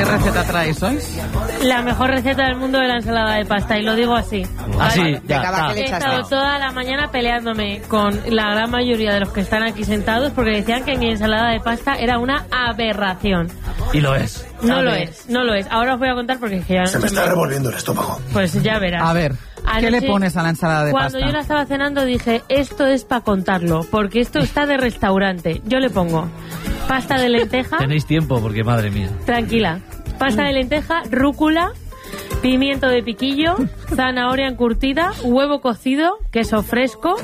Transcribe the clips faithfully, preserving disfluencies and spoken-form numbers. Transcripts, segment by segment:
¿Qué receta traes hoy? La mejor receta del mundo de la ensalada de pasta, y lo digo así. Así, ¿vale? ya, cada ah. que le He echas estado más. toda la mañana peleándome con la gran mayoría de los que están aquí sentados porque decían que mi ensalada de pasta era una aberración. Y lo es. No A lo ver. es, no lo es. Ahora os voy a contar porque es que ya Se me está revolviendo el estómago. Pues ya verás. A ver, ¿qué Anoche, le pones a la ensalada de Cuando pasta? yo la estaba cenando dije, esto es para contarlo, porque esto está de restaurante. Yo le pongo pasta de lenteja, Tenéis tiempo, porque madre mía. tranquila, pasta de lenteja, rúcula, pimiento de piquillo, zanahoria encurtida, huevo cocido, queso fresco,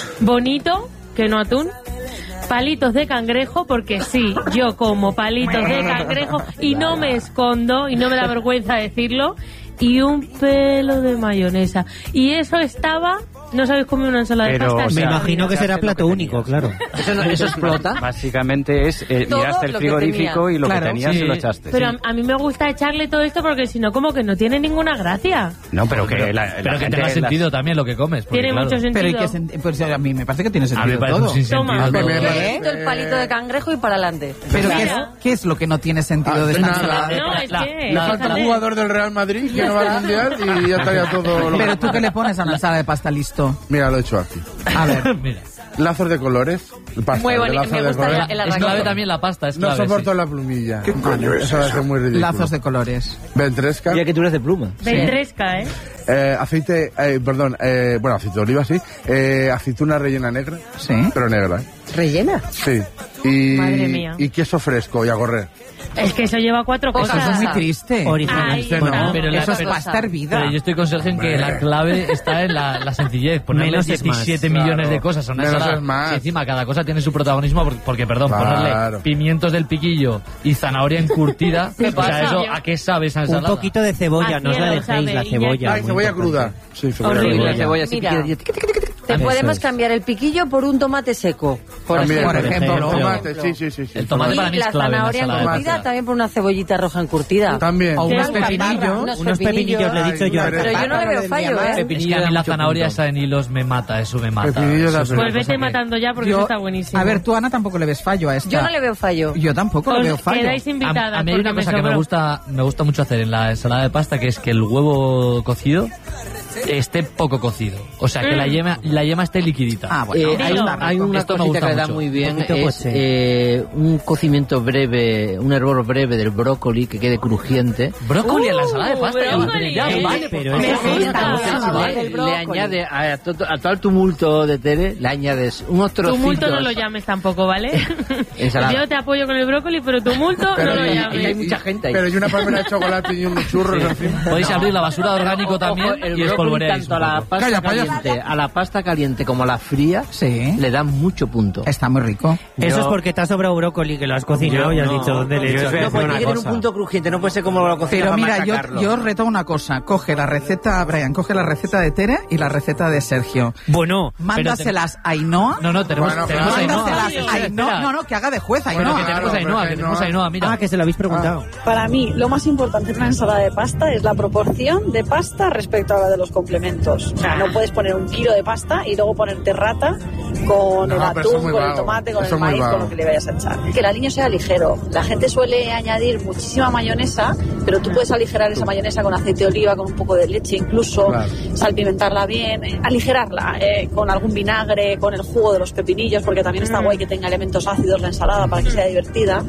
bonito, que no atún, palitos de cangrejo, porque sí, yo como palitos de cangrejo y no me escondo y no me da vergüenza decirlo, y un pelo de mayonesa. Y eso estaba... ¿No sabéis comer una ensalada Pero, de pasta? o sea, Me imagino que será lo plato que único, tenías. claro. ¿Eso, no- eso explota? Básicamente es, eh, Todo miraste el lo que frigorífico tenía. y lo Claro, que tenías sí. se lo echaste. Pero a, a mí me gusta echarle todo esto porque si no, como que no tiene ninguna gracia. No, pero que Pero, la, la pero que gente tenga las- sentido también lo que comes. porque, Tiene claro, mucho sentido. Pero ¿y qué sen- pues a mí me parece que tiene A mí me sentido parece todo. un sinsentido Toma. todo. Le quito el palito de cangrejo y para adelante. Pero ¿qué es, Mira. ¿qué es lo que no tiene sentido Ah, de esta nada. ensalada? No, La- es la- que... Le falta un fíjate. jugador del Real Madrid que no va al Mundial y ya estaría todo... Lo... Pero tú, ¿qué le pones a una ensalada de pasta listo? Mira, lo he hecho aquí. A ver, Mira, Lazos de colores. Pasta, Muy de bonito, lazos me de gusta colores. el es arranque. clave también la pasta, es No clave. soporto sí. la plumilla. ¿Qué coño es? Eso va a ser muy ridículo. lazos de colores. Ventresca. Mira que tú eres de pluma. Ventresca, ¿eh? Eh, aceite, eh, perdón, eh, bueno, aceite de oliva, sí. Eh, aceituna rellena negra. Sí. Pero negra, ¿eh? ¿Rellena? Sí. Y, Madre mía. y queso fresco y a correr. Es que eso lleva cuatro Poca Eso cosas. es muy Cosa. triste. Original. Ay, Este bueno, no. Pero la- Eso es pero- pasta hervida. Pero yo estoy con Sergio en que la clave está en la, la sencillez. Ponerle Menos es más. diecisiete millones Claro. de cosas a una Menos ensalada. es más. Y encima cada cosa tiene su protagonismo porque, porque, perdón, Claro. ponerle pimientos del piquillo y zanahoria encurtida. ¿Qué O sea, pasa? eso, ¿a qué sabe esa Un ensalada? poquito de cebolla, A no os la cielo dejéis, sabe, la cebolla. Iñaki. Ay, muy cebolla importante. cruda. Sí, cebolla Horrible. cruda. La cebolla así Mira. piquilla. Te Eso podemos es. cambiar el piquillo por un tomate seco. Por También, ejemplo. por ejemplo. Tomate, sí, sí, sí. sí. El tomate Y para mí es la clave en la zanahoria ensalada de encurtida pasta. también por una cebollita roja encurtida. También. O unos Queda pepinillos. unos Unos pepinillos, le he dicho yo. Ay, Pero yo no le veo fallo, ¿eh? Es que a mí la zanahoria esa en hilos me mata, eso me mata. Pepinillo Eso da es pena. una Pues cosa vete que- matando ya porque Yo- eso está buenísimo. A ver, tú, Ana, tampoco le ves fallo a esta. Yo no le veo fallo. Yo tampoco le veo Os fallo. quedáis invitadas. A, a mí hay una porque cosa que me sobró. gusta, me gusta mucho hacer en la ensalada de pasta, que es que el huevo cocido esté poco cocido. O sea, que la yema, la yema esté liquidita. Ah, bueno. Eh, hay, Dilo. una- hay una Esto me cosita gusta que le da mucho. muy bien, Un poquito es poche. eh, un cocimiento breve, un hervor breve del brócoli que quede crujiente. Brócoli en la ensalada de pasta. ya- brócoli, ya ¿eh? vale, Pero por Me favor. eso- gusta. Entonces, le, le añade a, to- a todo el tumulto de Tere, le añades unos trocitos. Tumulto no lo llames tampoco, ¿vale? Ensalada. Yo te apoyo con el brócoli, pero tumulto Pero no lo y- y hay llames. mucha gente ahí. Pero y una palmera de chocolate y unos churros encima. Podéis abrir la basura de orgánico Ojo, también el y brócoli espolvoreáis tanto a un la poco. pasta Calla, payaso. caliente, a la pasta caliente como a la fría, Sí. le dan mucho punto. Está muy rico. Eso Yo- es porque te has sobrado brócoli, que lo has cocinado y has no, dicho dónde le yo echas. os voy a No, decir pues una tiene que tener un cosa. punto crujiente, no puede ser como lo cocina Pero para mira, yo, machacarlo. yo os reto una cosa. Coge la receta, Brian, coge la receta de Tere y la receta de Sergio. Bueno, Mándaselas a Ainhoa. No, no, tenemos, Bueno, tenemos a Ainhoa. Mándaselas Espera, a Ainhoa. espera. No, no, que haga de juez Bueno, Ainhoa. que tenemos a Claro, Ainhoa, pero que tenemos a Ainhoa. Ainhoa, mira. ah, que se lo habéis preguntado. Para mí, lo más importante en una ensalada de pasta es la proporción de pasta respecto a la de los complementos. O sea, no puedes poner un kilo de pasta y luego ponerte rata con No, el pero eso es atún, muy con el vago. tomate, con Eso el es muy maíz, vago. con lo que le vayas a echar. Que el aliño sea ligero. La gente suele añadir muchísima mayonesa, pero tú puedes aligerar esa mayonesa con aceite de oliva, con un poco de leche incluso, Claro. salpimentarla bien, eh, aligerarla eh, con algún vinagre, con el jugo de los pepinillos, porque también está guay que tenga elementos ácidos la ensalada para que sea divertida.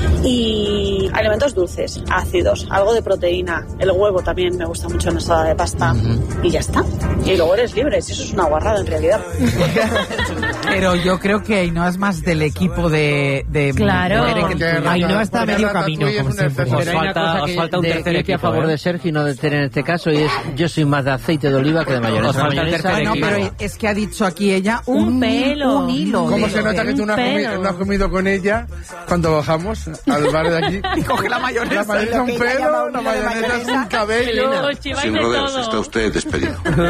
Y elementos dulces, ácidos, algo de proteína. El huevo también me gusta mucho en la ensalada de pasta. Y ya está. Y luego eres libre. Si eso es una guarrada en realidad. Pero yo creo que Ainhoa es más del equipo de... de Claro. de Tere que el Porque tuyo. Ainhoa está a porque medio Ratatouille camino, es como un siempre. exceso. Os Pero hay una falta- cosa os que falta un de- tercer que estoy a equipo, favor ¿eh? de Sergio y no de Tere en este caso, y es yo soy más de aceite de oliva que de mayonesa. Os falta el Mayonesa- tercer Ah, no, equipo. pero es que ha dicho aquí ella Un un, pelo. un hilo. ¿Cómo de- se nota que tú no has, Un comi- pelo. no has comido con ella cuando bajamos al bar de aquí? Y coge la mayonesa. La mayonesa es un Lo que ella llama pelo, un la hilo de mayonesa es un mayonesa. cabello. Os chiváis Sin de rodeos, todo. está usted despedido.